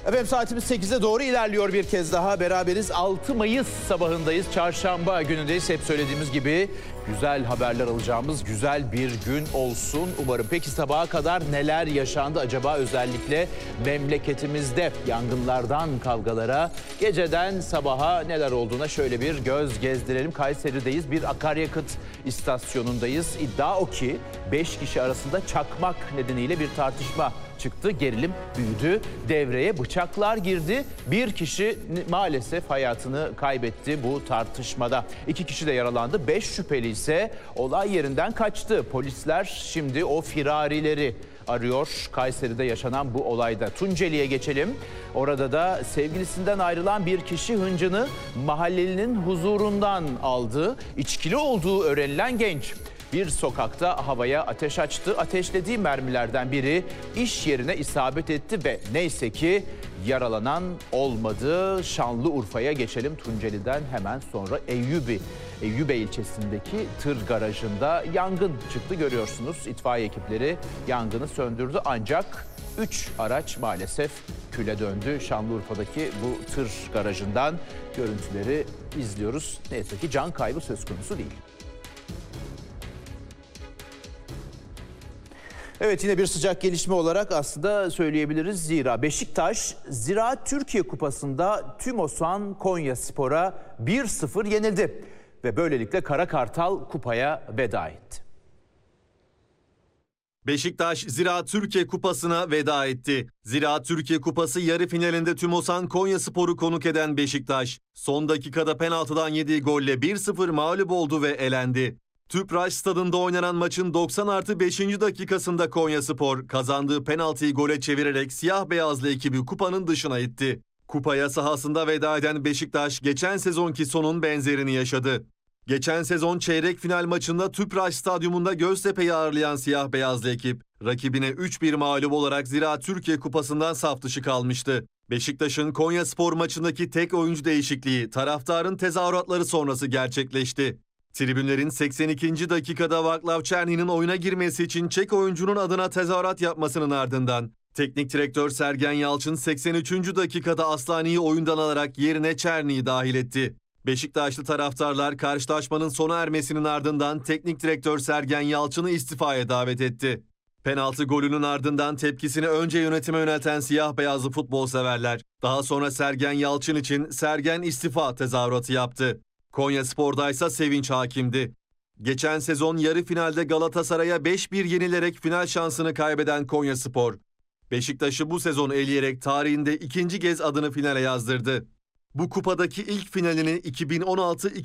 Efendim saatimiz 8'e doğru ilerliyor bir kez daha. Beraberiz. 6 Mayıs sabahındayız. Çarşamba günündeyiz. Hep söylediğimiz gibi güzel haberler alacağımız güzel bir gün olsun umarım. Peki sabaha kadar neler yaşandı acaba, özellikle memleketimizde? Yangınlardan kavgalara, geceden sabaha neler olduğuna şöyle bir göz gezdirelim. Kayseri'deyiz. Bir akaryakıt istasyonundayız. İddia o ki 5 kişi arasında çakmak nedeniyle bir tartışma çıktı. Gerilim büyüdü. Devreye bıçaklar girdi. Bir kişi maalesef hayatını kaybetti bu tartışmada. 2 kişi de yaralandı. 5 şüpheli ise olay yerinden kaçtı. Polisler şimdi o firarileri arıyor. Kayseri'de yaşanan bu olayda. Tunceli'ye geçelim. Orada da sevgilisinden ayrılan bir kişi hıncını mahallelinin huzurundan aldı. İçkili olduğu öğrenilen genç bir sokakta havaya ateş açtı. Ateşlediği mermilerden biri iş yerine isabet etti ve neyse ki yaralanan olmadı. Şanlıurfa'ya geçelim. Tunceli'den hemen sonra Eyyubi ilçesindeki tır garajında yangın çıktı. Görüyorsunuz, itfaiye ekipleri yangını söndürdü ancak 3 araç maalesef küle döndü. Şanlıurfa'daki bu tır garajından görüntüleri izliyoruz. Neyse ki can kaybı söz konusu değil. Evet, yine bir sıcak gelişme olarak aslında söyleyebiliriz. Zira Beşiktaş Ziraat Türkiye Kupası'nda TÜMOSAN Konyaspor'a 1-0 yenildi. Ve böylelikle Kara Kartal kupaya veda etti. Beşiktaş Ziraat Türkiye Kupası'na veda etti. Ziraat Türkiye Kupası yarı finalinde TÜMOSAN Konyaspor'u konuk eden Beşiktaş, son dakikada penaltıdan yediği golle 1-0 mağlup oldu ve elendi. Tüpraş stadında oynanan maçın 90+5. dakikasında Konyaspor kazandığı penaltıyı gole çevirerek siyah beyazlı ekibi kupanın dışına itti. Kupaya sahasında veda eden Beşiktaş geçen sezonki sonun benzerini yaşadı. Geçen sezon çeyrek final maçında Tüpraş Stadyumunda Göztepe'yi ağırlayan siyah beyazlı ekip rakibine 3-1 mağlup olarak Ziraat Türkiye Kupası'ndan saf dışı kalmıştı. Beşiktaş'ın Konyaspor maçındaki tek oyuncu değişikliği taraftarın tezahüratları sonrası gerçekleşti. Tribünlerin 82. dakikada Vaclav Černy'nin oyuna girmesi için Çek oyuncunun adına tezahürat yapmasının ardından teknik direktör Sergen Yalçın 83. dakikada Aslani'yi oyundan alarak yerine Černy'yi dahil etti. Beşiktaşlı taraftarlar karşılaşmanın sona ermesinin ardından teknik direktör Sergen Yalçın'ı istifaya davet etti. Penaltı golünün ardından tepkisini önce yönetime yönelten siyah beyazlı futbol severler, daha sonra Sergen Yalçın için Sergen istifa tezahüratı yaptı. Konyaspor'da ise sevinç hakimdi. Geçen sezon yarı finalde Galatasaray'a 5-1 yenilerek final şansını kaybeden Konyaspor, Beşiktaş'ı bu sezon eleyerek tarihinde ikinci kez adını finale yazdırdı. Bu kupadaki ilk finalini 2016-2017